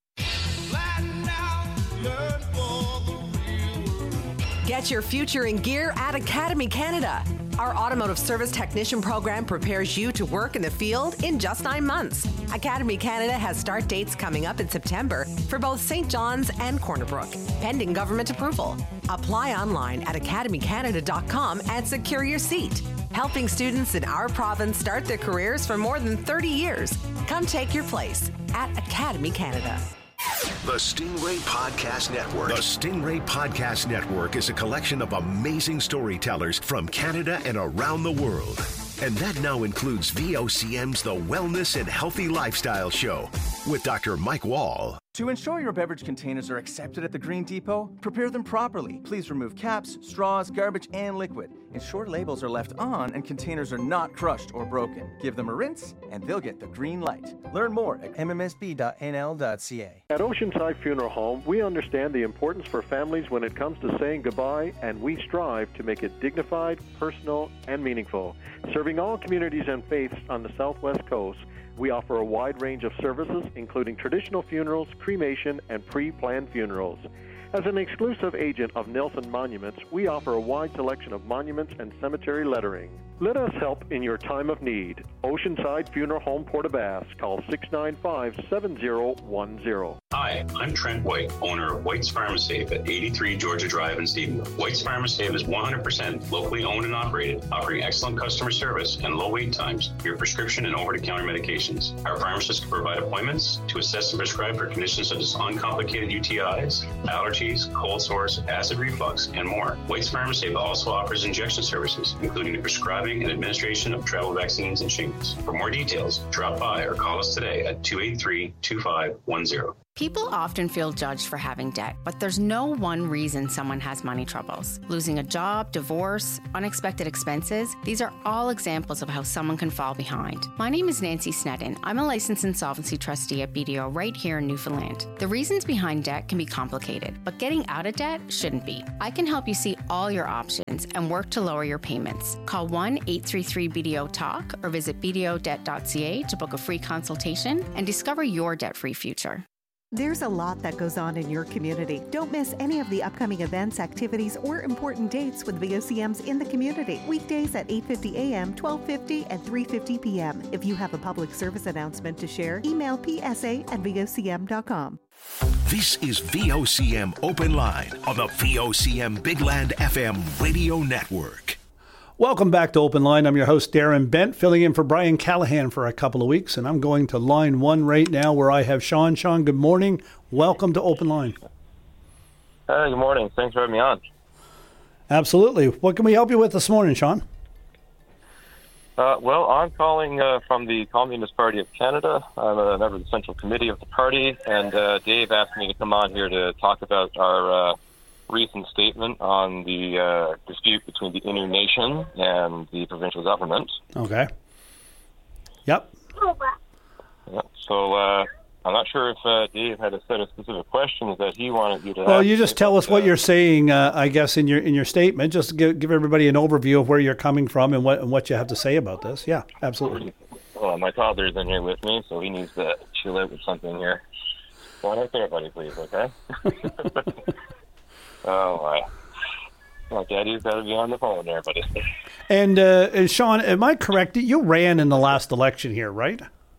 Get your future in gear at Academy Canada. Our automotive service technician program prepares you to work in the field in just nine months. Academy Canada has start dates coming up in September for both Saint John's and Corner Brook, pending government approval. Apply online at academy canada dot com and secure your seat. Helping students in our province start their careers for more than thirty years. Come take your place at Academy Canada. The Stingray Podcast Network. The Stingray Podcast Network is a collection of amazing storytellers from Canada and around the world. And that now includes V O C M's The Wellness and Healthy Lifestyle Show with Doctor Mike Wall. To ensure your beverage containers are accepted at the Green Depot, prepare them properly. Please remove caps, straws, garbage, and liquid. Ensure labels are left on and containers are not crushed or broken. Give them a rinse, and they'll get the green light. Learn more at m m s b dot n l dot c a. At Oceanside Funeral Home, we understand the importance for families when it comes to saying goodbye, and we strive to make it dignified, personal, and meaningful. Serving all communities and faiths on the Southwest Coast, we offer a wide range of services, including traditional funerals, cremation, and pre-planned funerals. As an exclusive agent of Nelson Monuments, we offer a wide selection of monuments and cemetery lettering. Let us help in your time of need. Oceanside Funeral Home, Port aux Basques. Call six nine five, seven zero one zero. Hi, I'm Trent White, owner of White's Pharmasafe at eighty-three Georgia Drive in Stephenville. White's Pharmasafe is one hundred percent locally owned and operated, offering excellent customer service and low wait times for your prescription and over-the-counter medications. Our pharmacists can provide appointments to assess and prescribe for conditions such as uncomplicated U T Is, allergies, cold sores, acid reflux, and more. White's Pharmasafe also offers injection services, including the prescribing and administration of travel vaccines and shingles. For more details, drop by or call us today at two eight three, two five one zero. People often feel judged for having debt, but there's no one reason someone has money troubles. Losing a job, divorce, unexpected expenses, these are all examples of how someone can fall behind. My name is Nancy Sneddon. I'm a licensed insolvency trustee at B D O right here in Newfoundland. The reasons behind debt can be complicated, but getting out of debt shouldn't be. I can help you see all your options and work to lower your payments. Call one eight three three B D O talk or visit b d o debt dot c a to book a free consultation and discover your debt-free future. There's a lot that goes on in your community. Don't miss any of the upcoming events, activities, or important dates with V O C Ms in the community. Weekdays at eight fifty a.m., twelve fifty, and three fifty p.m. If you have a public service announcement to share, email p s a at v o c m dot com. This is V O C M Open Line on the V O C M Big Land F M radio network. Welcome back to Open Line. I'm your host, Darren Bent, filling in for Brian Callahan for a couple of weeks, and I'm going to line one right now where I have Sean. Sean, good morning. Welcome to Open Line. Hi, good morning. Thanks for having me on. Absolutely. What can we help you with this morning, Sean? Uh, well, I'm calling uh, from the Communist Party of Canada. I'm a member of the Central Committee of the party, and uh, Dave asked me to come on here to talk about our uh, recent statement on the uh, dispute between the Innu Nation and the provincial government. Okay. Yep. Yeah, so uh, I'm not sure if uh, Dave had a set of specific questions that he wanted you to Well, ask. you just tell us what you're saying, uh, I guess, in your in your statement. Just give, give everybody an overview of where you're coming from and what and what you have to say about this. Yeah, absolutely. Well, my toddler's in here with me, so he needs to chill out with something here. Go on right there, buddy, please, okay? Oh, my. Well, Daddy's got to be on the phone there, buddy. And, uh, and Sean, am I correct? You ran in the last election here, right?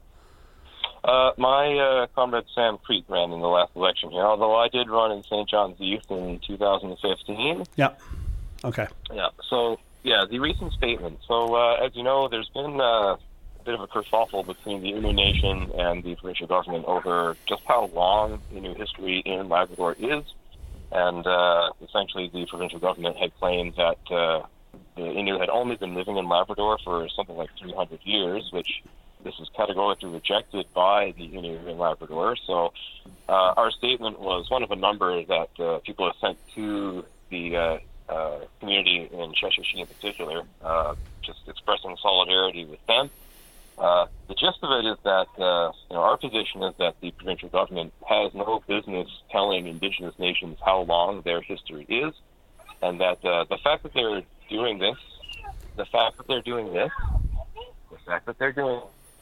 Uh, my uh, comrade Sam Creek ran in the last election here, although I did run in Saint John's Youth in two thousand fifteen. Yeah. Okay. Yeah. So, yeah, the recent statement. So, uh, as you know, there's been uh, a bit of a kerfuffle between the Innu Nation and the provincial government over just how long Innu history in Labrador is. And uh, essentially, the provincial government had claimed that uh, the Innu had only been living in Labrador for something like three hundred years, which this is categorically rejected by the Innu in Labrador. So uh, our statement was one of a number that uh, people have sent to the uh, uh, community in Sheshatshiu in particular, uh, just expressing solidarity with them. Uh, the gist of it is that uh, you know, our position is that the provincial government has no business telling Indigenous nations how long their history is, and that uh, the fact that they're doing this, the fact that they're doing this, the fact that they're doing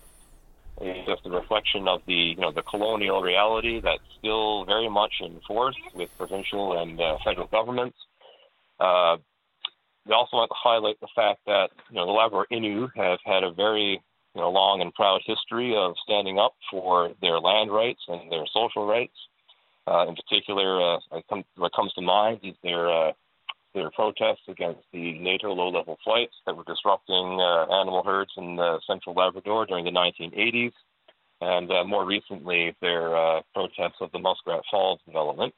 is just a reflection of the you know the colonial reality that's still very much in force with provincial and uh, federal governments. Uh, we also want to highlight the fact that you know the Labrador Innu have had a very you know, long and proud history of standing up for their land rights and their social rights. Uh, in particular, uh, what comes to mind is their uh, their protests against the NATO low-level flights that were disrupting uh, animal herds in uh, central Labrador during the nineteen eighties, and uh, more recently, their uh, protests of the Muskrat Falls development.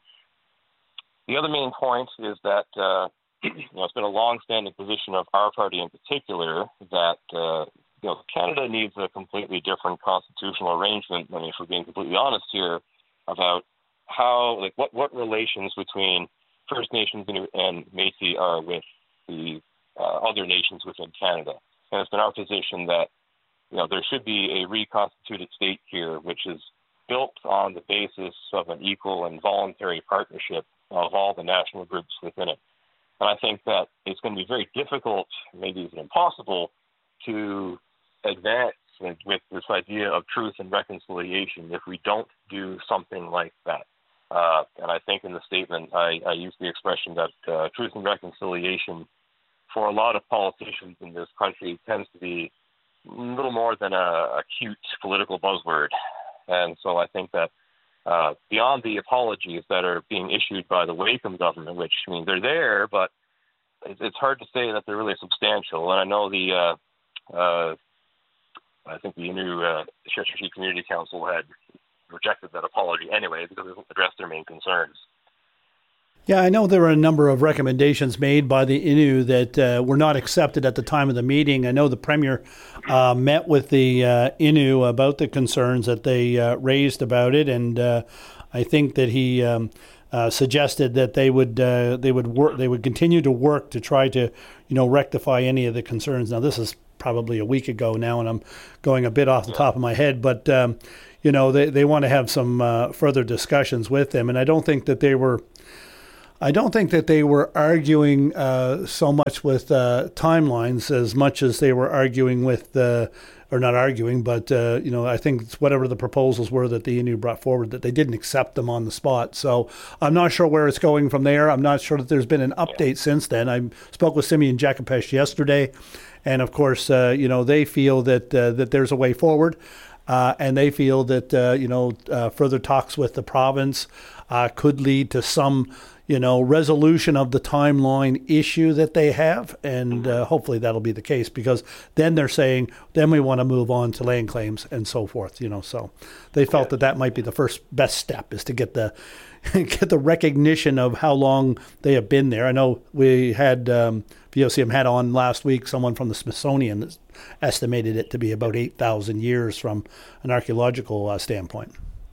The other main point is that uh, you know, it's been a long-standing position of our party in particular that uh, You know, Canada needs a completely different constitutional arrangement. I mean, if we're being completely honest here, about how, like, what, what relations between First Nations and, and Métis are with the uh, other nations within Canada. And it's been our position that, you know, there should be a reconstituted state here, which is built on the basis of an equal and voluntary partnership of all the national groups within it. And I think that it's going to be very difficult, maybe even impossible, to advance with this idea of truth and reconciliation if we don't do something like that. Uh, and I think in the statement, I, I used the expression that uh, truth and reconciliation for a lot of politicians in this country tends to be little more than a, a cute political buzzword. And so I think that uh, beyond the apologies that are being issued by the Wakeham government, which, I mean, they're there, but it's hard to say that they're really substantial. And I know the uh, Uh, I think the new uh, Sheshatshiu Community Council had rejected that apology anyway because it doesn't address their main concerns. Yeah, I know there were a number of recommendations made by the Innu that uh, were not accepted at the time of the meeting. I know the Premier uh, met with the uh, Innu about the concerns that they uh, raised about it, and uh, I think that he um, uh, suggested that they would uh, they would work they would continue to work to try to you know rectify any of the concerns. Now this is probably a week ago now, and I'm going a bit off the top of my head, but um, you know they they want to have some uh, further discussions with them, and I don't think that they were. I don't think that they were arguing uh, so much with uh, timelines as much as they were arguing with, uh, or not arguing, but, uh, you know, I think it's whatever the proposals were that the Innu brought forward, that they didn't accept them on the spot. So I'm not sure where it's going from there. I'm not sure that there's been an update since then. I spoke with Simeon Jakapesh yesterday, and, of course, uh, you know, they feel that uh, that there's a way forward, uh, and they feel that, uh, you know, uh, further talks with the province uh, could lead to some you know, resolution of the timeline issue that they have, and uh, hopefully that'll be the case, because then they're saying, then we want to move on to land claims and so forth, you know, so they felt yeah. that that might be the first best step, is to get the get the recognition of how long they have been there. I know we had, um, V O C M had on last week someone from the Smithsonian that estimated it to be about eight thousand years from an archaeological uh, standpoint.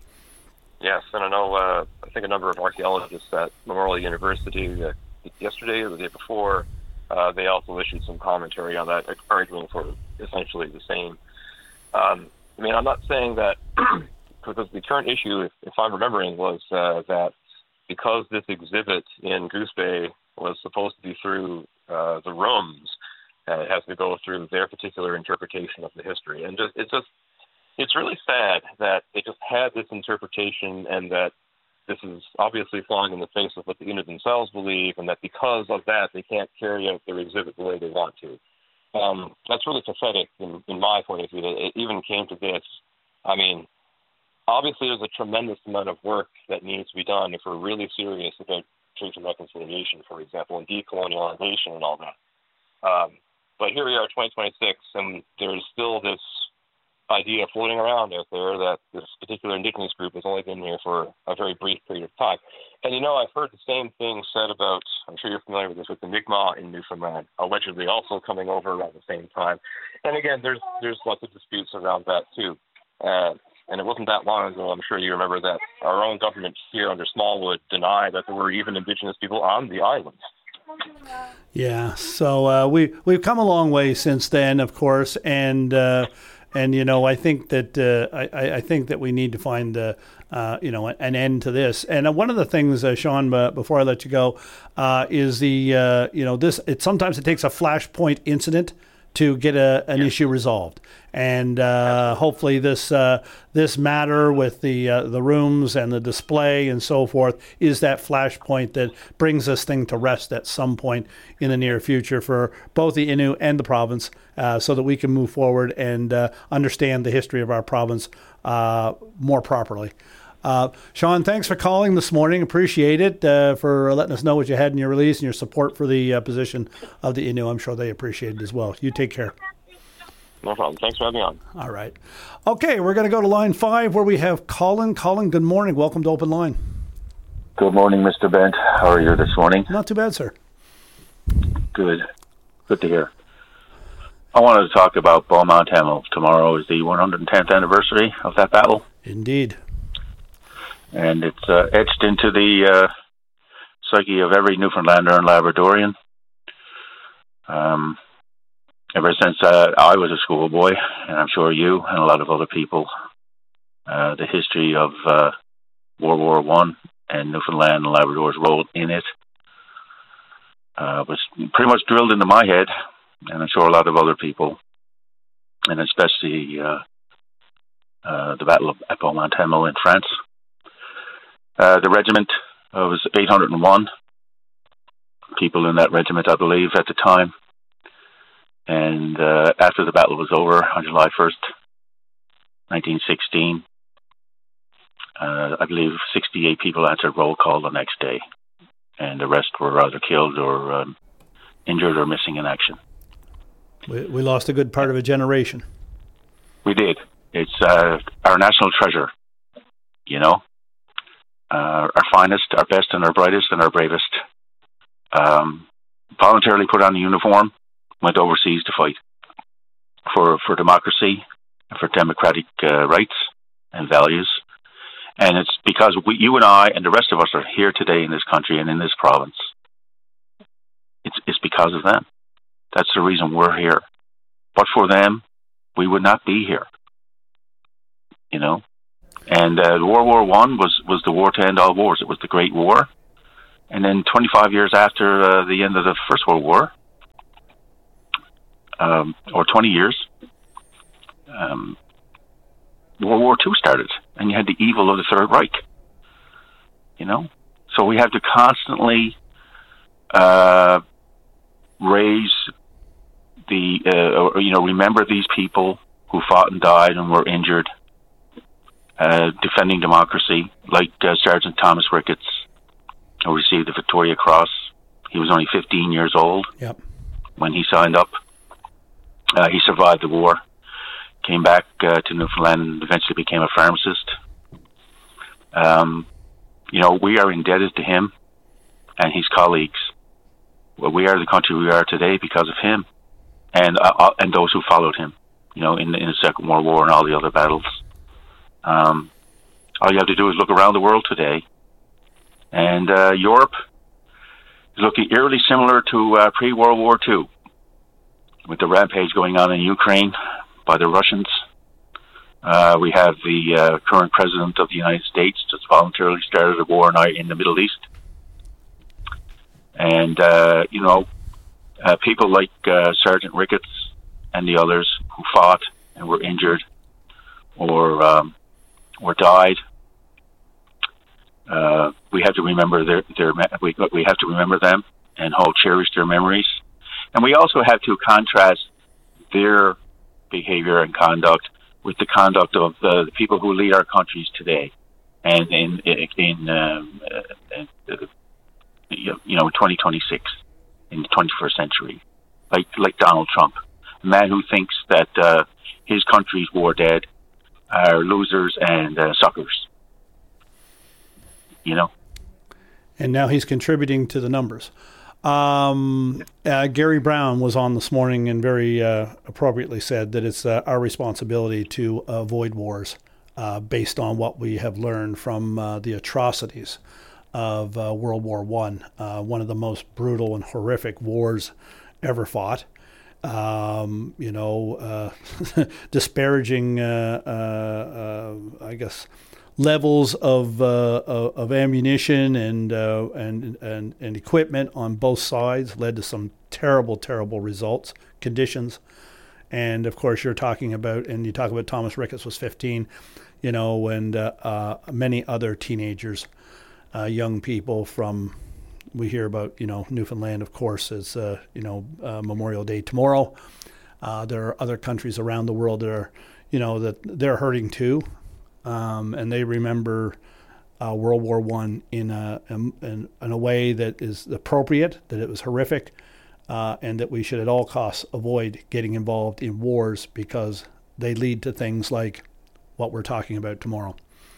Yes, and I know, uh, I think a number of archaeologists at Memorial University uh, yesterday or the day before, uh, they also issued some commentary on that, arguing for essentially the same. Um, I mean, I'm not saying that, because the current issue, if, if I'm remembering, was uh, that because this exhibit in Goose Bay was supposed to be through uh, the rooms, uh, it has to go through their particular interpretation of the history. And just, it's just, It's really sad that they just had this interpretation, and that this is obviously flying in the face of what the Innu themselves believe, and that because of that, they can't carry out their exhibit the way they want to. Um, that's really pathetic in, in my point of view. It even came to this. I mean, obviously there's a tremendous amount of work that needs to be done if we're really serious about truth and reconciliation, for example, and decolonialization and all that. Um, but here we are, twenty twenty-six, and there's still this idea floating around out there that this particular indigenous group has only been here for a very brief period of time. And, you know, I've heard the same thing said about, I'm sure you're familiar with this, with the Mi'kmaq in Newfoundland, allegedly also coming over around the same time. And again, there's there's lots of disputes around that too. Uh, and it wasn't that long ago, I'm sure you remember, that our own government here under Smallwood denied that there were even indigenous people on the island. Yeah, so uh, we, we've come a long way since then, of course, and uh, And, you know, I think that uh, I, I think that we need to find, uh, uh, you know, an end to this. And uh, one of the things, uh, Sean, uh, before I let you go, uh, is the, uh, you know, this, it sometimes it takes a flashpoint incident to get a, an yeah. issue resolved. And uh, hopefully this uh, this matter with the uh, the rooms and the display and so forth is that flashpoint that brings this thing to rest at some point in the near future for both the Innu and the province, uh, so that we can move forward and uh, understand the history of our province uh, more properly. Uh, Sean, thanks for calling this morning. Appreciate it, uh, for letting us know what you had in your release and your support for the uh, position of the Innu. I'm sure they appreciate it as well. You take care. No problem. Thanks for having me on. All right. Okay, we're going to go to line five where we have Colin. Colin, good morning. Welcome to Open Line. Good morning, Mister Bent. How are you this morning? Not too bad, sir. Good. Good to hear. I wanted to talk about Beaumont Hamel. Tomorrow is the one hundred tenth anniversary of that battle. Indeed. And it's uh, etched into the uh, psyche of every Newfoundlander and Labradorian. Um, ever since uh, I was a schoolboy, and I'm sure you and a lot of other people, uh, the history of uh, World War One and Newfoundland and Labrador's role in it uh, was pretty much drilled into my head, and I'm sure a lot of other people, and especially uh, uh, the Battle of at Beaumont Hamel in France. Uh, the regiment uh, was eight hundred one people in that regiment, I believe, at the time. And uh, after the battle was over on July first, nineteen sixteen, uh, I believe sixty-eight people answered roll call the next day. And the rest were either killed or um, injured or missing in action. We, we lost a good part of a generation. We did. It's uh, our national treasure, you know. Uh, our finest, our best, and our brightest, and our bravest um, voluntarily put on a uniform, went overseas to fight for for democracy, for democratic uh, rights and values, And it's because we, you and I and the rest of us are here today in this country and in this province. It's, it's because of them. That's the reason we're here. But for them, we would not be here. You know? And uh, World War One was, was the war to end all wars. It was the Great War. And then twenty-five years after uh, the end of the First World War, um, or twenty years, um, World War Two started. And you had the evil of the Third Reich. You know? So we have to constantly uh, raise the, uh, or, you know, remember these people who fought and died and were injured, uh, defending democracy, like uh, Sergeant Thomas Ricketts, who received the Victoria Cross. He was only fifteen years old yep. when he signed up. Uh, he survived the war, came back uh, to Newfoundland, and eventually became a pharmacist. Um, you know, we are indebted to him and his colleagues. Well, we are the country we are today because of him and uh, and those who followed him, you know, in, in the Second World War and all the other battles. Um, all you have to do is look around the world today. And uh, Europe is looking eerily similar to uh, pre-World War Two, with the rampage going on in Ukraine by the Russians. Uh, we have the uh, current president of the United States just voluntarily started a war in the Middle East. And, uh, you know, uh, people like uh, Sergeant Ricketts and the others who fought and were injured or, um, or died, Uh, we have to remember their, their we, we have to remember them and hold cherish their memories, and we also have to contrast their behavior and conduct with the conduct of the, the people who lead our countries today, and in in, um, in uh, you know twenty twenty-six in the twenty-first century, like like Donald Trump, a man who thinks that uh, his country's war dead are losers and uh, suckers. You know, and now he's contributing to the numbers. Um, uh, Gary Brown was on this morning and very uh, appropriately said that it's uh, our responsibility to avoid wars uh, based on what we have learned from uh, the atrocities of uh, World War One, uh, one of the most brutal and horrific wars ever fought. Um, you know, uh, disparaging, uh, uh, uh, I guess, levels of uh, of ammunition and, uh, and and and equipment on both sides led to some terrible, terrible results, conditions. And of course, you're talking about, and you talk about Thomas Ricketts was fifteen, you know, and uh, uh, many other teenagers, uh, young people from. We hear about, you know, Newfoundland, of course, is uh, you know uh, Memorial Day tomorrow. Uh, there are other countries around the world that are, you know, that they're hurting too. Um, and they remember uh, World War One in a in, in a way that is appropriate, that it was horrific, uh, and that we should at all costs avoid getting involved in wars because they lead to things like what we're talking about tomorrow.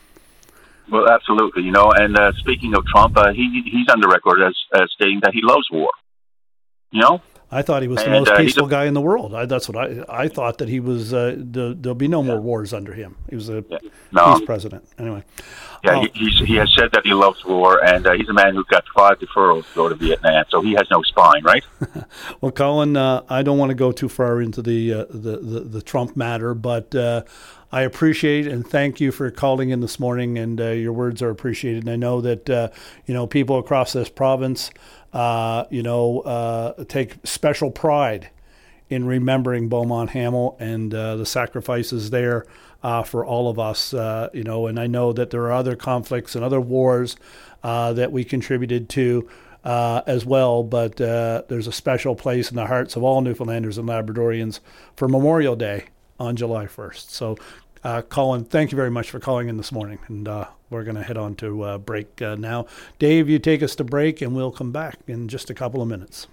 Well, absolutely, you know. And uh, speaking of Trump, uh, he he's on the record as, as stating that he loves war. You know. I thought he was the and, most uh, peaceful guy in the world. I, that's what I I thought that he was. Uh, the, there'll be no more wars under him. He was a yeah. no. peace president. Anyway. Yeah, oh. he he's, he has said that he loves war, and uh, he's a man who got five deferrals to go to Vietnam, so he has no spine, right? Well, Colin, uh, I don't want to go too far into the uh, the, the the Trump matter, but uh, I appreciate and thank you for calling in this morning, and uh, your words are appreciated. And I know that uh, you know people across this province. Uh, you know, uh, take special pride in remembering Beaumont Hamel and uh, the sacrifices there uh, for all of us. Uh, you know, and I know that there are other conflicts and other wars uh, that we contributed to uh, as well. But uh, there's a special place in the hearts of all Newfoundlanders and Labradorians for Memorial Day on July first. So, uh, Colin, thank you very much for calling in this morning, and uh, we're going to head on to uh, break uh, now. Dave, you take us to break, and we'll come back in just a couple of minutes.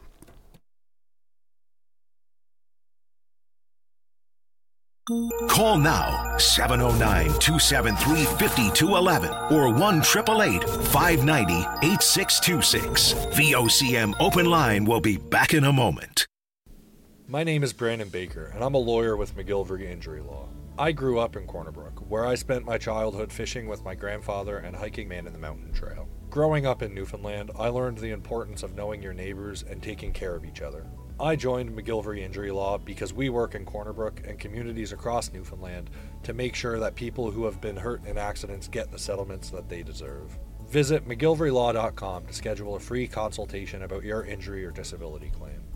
Call now, seven oh nine, two seven three, five two one one or one eight eight eight, five nine zero, eight six two six. V O C M Open Line will be back in a moment. My name is Brandon Baker, and I'm a lawyer with McGillivray Injury Law. I grew up in Corner Brook, where I spent my childhood fishing with my grandfather and hiking Man in the Mountain Trail. Growing up in Newfoundland, I learned the importance of knowing your neighbors and taking care of each other. I joined McGillivray Injury Law because we work in Corner Brook and communities across Newfoundland to make sure that people who have been hurt in accidents get the settlements that they deserve. Visit mcgillivray law dot com to schedule a free consultation about your injury or disability claim.